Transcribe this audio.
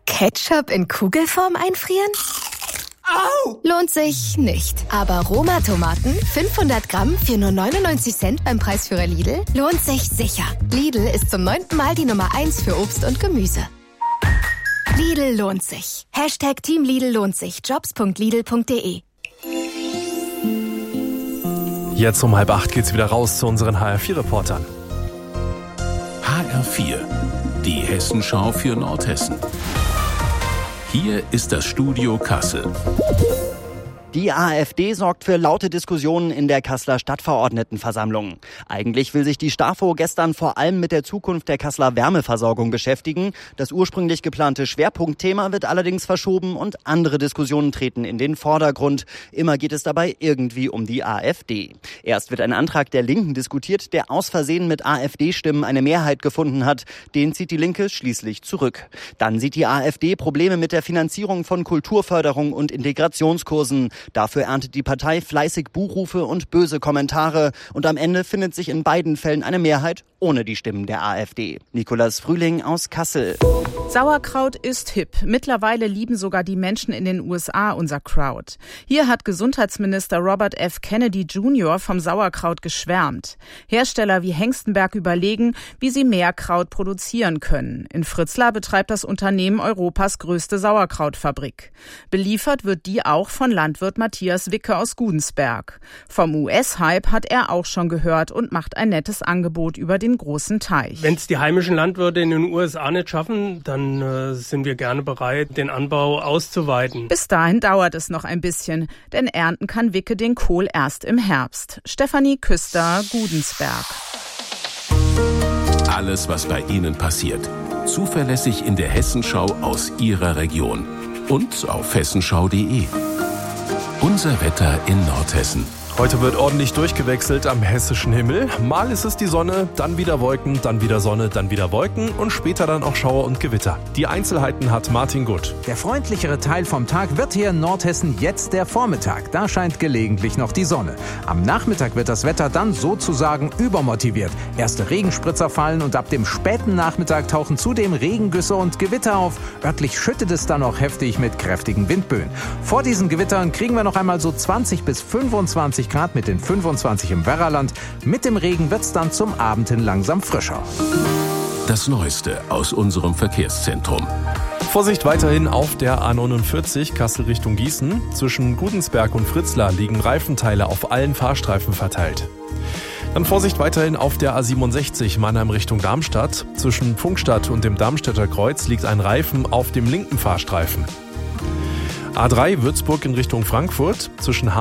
Ketchup in Kugelform einfrieren? Au! Lohnt sich nicht. Aber Roma-Tomaten, 500 Gramm für nur 99 Cent beim Preisführer Lidl, lohnt sich sicher. Lidl ist zum 9. Mal die Nummer 1 für Obst und Gemüse. Lidl lohnt sich. Hashtag Team Lidl lohnt sich. Jobs.lidl.de. Jetzt um 7:30 geht's wieder raus zu unseren HR4-Reportern. HR4, die Hessenschau für Nordhessen. Hier ist das Studio Kassel. Die AfD sorgt für laute Diskussionen in der Kasseler Stadtverordnetenversammlung. Eigentlich will sich die Stafo gestern vor allem mit der Zukunft der Kasseler Wärmeversorgung beschäftigen. Das ursprünglich geplante Schwerpunktthema wird allerdings verschoben und andere Diskussionen treten in den Vordergrund. Immer geht es dabei irgendwie um die AfD. Erst wird ein Antrag der Linken diskutiert, der aus Versehen mit AfD-Stimmen eine Mehrheit gefunden hat. Den zieht die Linke schließlich zurück. Dann sieht die AfD Probleme mit der Finanzierung von Kulturförderung und Integrationskursen. Dafür erntet die Partei fleißig Buhrufe und böse Kommentare. Und am Ende findet sich in beiden Fällen eine Mehrheit ohne die Stimmen der AfD. Nicolas Frühling aus Kassel. Sauerkraut ist hip. Mittlerweile lieben sogar die Menschen in den USA unser Kraut. Hier hat Gesundheitsminister Robert F. Kennedy Jr. vom Sauerkraut geschwärmt. Hersteller wie Hengstenberg überlegen, wie sie mehr Kraut produzieren können. In Fritzlar betreibt das Unternehmen Europas größte Sauerkrautfabrik. Beliefert wird die auch von Landwirt Matthias Wicke aus Gudensberg. Vom US-Hype hat er auch schon gehört und macht ein nettes Angebot über den großen Teich. Wenn es die heimischen Landwirte in den USA nicht schaffen, dann sind wir gerne bereit, den Anbau auszuweiten. Bis dahin dauert es noch ein bisschen, denn ernten kann Wicke den Kohl erst im Herbst. Stefanie Küster, Gudensberg. Alles, was bei Ihnen passiert, zuverlässig in der Hessenschau aus Ihrer Region und auf hessenschau.de. Unser Wetter in Nordhessen. Heute wird ordentlich durchgewechselt am hessischen Himmel. Mal ist es die Sonne, dann wieder Wolken, dann wieder Sonne, dann wieder Wolken und später dann auch Schauer und Gewitter. Die Einzelheiten hat Martin Gutt. Der freundlichere Teil vom Tag wird hier in Nordhessen jetzt der Vormittag. Da scheint gelegentlich noch die Sonne. Am Nachmittag wird das Wetter dann sozusagen übermotiviert. Erste Regenspritzer fallen und ab dem späten Nachmittag tauchen zudem Regengüsse und Gewitter auf. Örtlich schüttet es dann auch heftig mit kräftigen Windböen. Vor diesen Gewittern kriegen wir noch einmal so 20 bis 25 Grad mit den 25 im Werraland. Mit dem Regen wird's dann zum Abend hin langsam frischer. Das Neueste aus unserem Verkehrszentrum. Vorsicht weiterhin auf der A49 Kassel Richtung Gießen. Zwischen Gudensberg und Fritzlar liegen Reifenteile auf allen Fahrstreifen verteilt. Dann Vorsicht weiterhin auf der A67 Mannheim Richtung Darmstadt. Zwischen Pfungstadt und dem Darmstädter Kreuz liegt ein Reifen auf dem linken Fahrstreifen. A3 Würzburg in Richtung Frankfurt. Zwischen